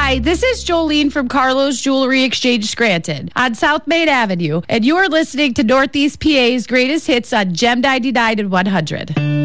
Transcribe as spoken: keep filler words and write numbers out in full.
Hi, this is Jolene from Carlos Jewelry Exchange Scranton on South Main Avenue, and you are listening to Northeast P A's greatest hits on Gem ninety-nine and one hundred.